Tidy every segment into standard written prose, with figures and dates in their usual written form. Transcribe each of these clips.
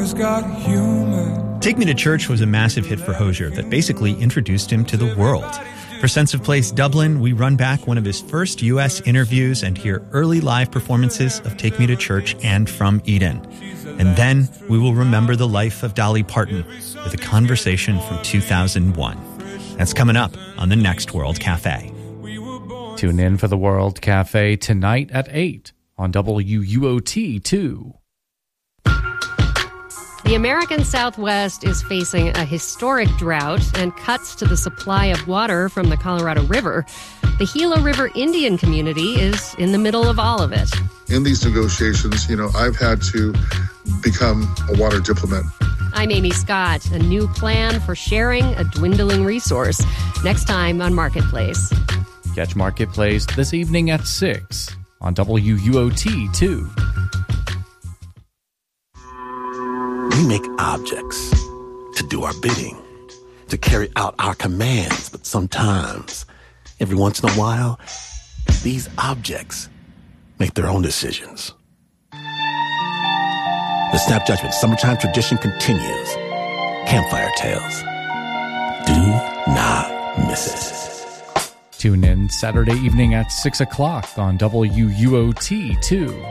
who's got humor. Take Me to Church was a massive hit for Hozier that basically introduced him to the world. For Sense of Place Dublin, we run back one of his first U.S. interviews and hear early live performances of Take Me to Church and From Eden. And then we will remember the life of Dolly Parton with a conversation from 2001. That's coming up on the next World Cafe. Tune in for the World Cafe tonight at 8 on WUOT2. The American Southwest is facing a historic drought and cuts to the supply of water from the Colorado River. The Gila River Indian community is in the middle of all of it. In these negotiations, I've had to become a water diplomat. I'm Amy Scott. A new plan for sharing a dwindling resource. Next time on Marketplace. Catch Marketplace this evening at 6 on WUOT2. We make objects to do our bidding, to carry out our commands, but sometimes, every once in a while, these objects make their own decisions. The Snap Judgment Summertime tradition continues. Campfire Tales. Do not miss it. Tune in Saturday evening at 6 o'clock on WUOT2.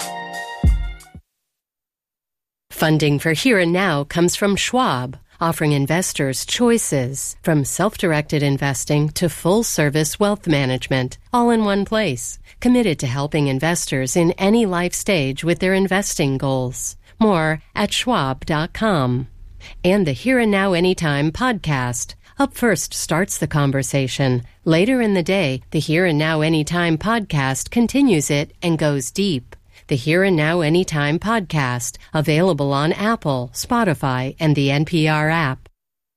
Funding for Here and Now comes from Schwab, offering investors choices from self-directed investing to full-service wealth management, all in one place. Committed to helping investors in any life stage with their investing goals. More at schwab.com. And the Here and Now Anytime podcast. Up First starts the conversation. Later in the day, the Here and Now Anytime podcast continues it and goes deep. The Here and Now Anytime podcast, available on Apple, Spotify, and the NPR app.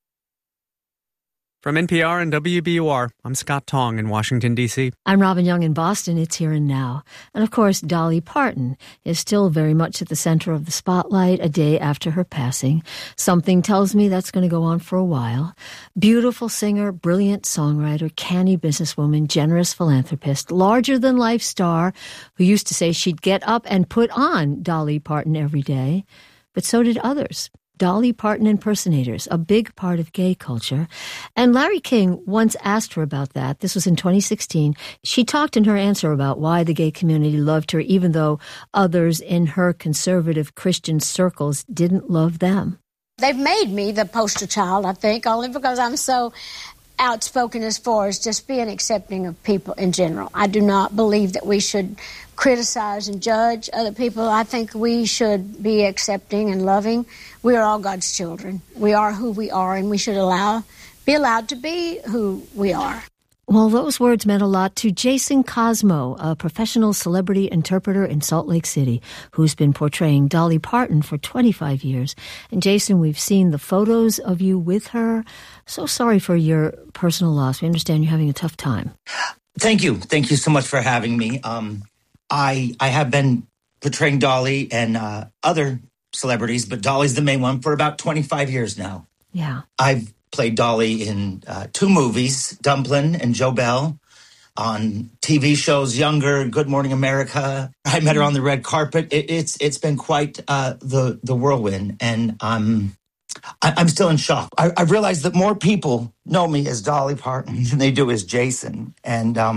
From NPR and WBUR, I'm Scott Tong in Washington, D.C. I'm Robin Young in Boston. It's Here and Now. And of course, Dolly Parton is still very much at the center of the spotlight a day after her passing. Something tells me that's going to go on for a while. Beautiful singer, brilliant songwriter, canny businesswoman, generous philanthropist, larger-than-life star who used to say she'd get up and put on Dolly Parton every day. But so did others. Dolly Parton impersonators, a big part of gay culture. And Larry King once asked her about that. This was in 2016. She talked in her answer about why the gay community loved her, even though others in her conservative Christian circles didn't love them. They've made me the poster child, I think, only because I'm so outspoken as far as just being accepting of people in general. I do not believe that we should criticize and judge other people. I think we should be accepting and loving. We are all God's children. We are who we are, and we should be allowed to be who we are. Well, those words meant a lot to Jason Cosmo, a professional celebrity interpreter in Salt Lake City, who's been portraying Dolly Parton for 25 years. And Jason, we've seen the photos of you with her. So sorry for your personal loss. We understand you're having a tough time. Thank you. Thank you so much for having me. I have been portraying Dolly and other celebrities, but Dolly's the main one for about 25 years now. Yeah. I've played Dolly in 2 movies, Dumplin' and Joe Bell, on TV shows, Younger, Good Morning America. I met her on the red carpet. It's been quite the whirlwind, and I'm still in shock. I realized that more people know me as Dolly Parton than they do as Jason, and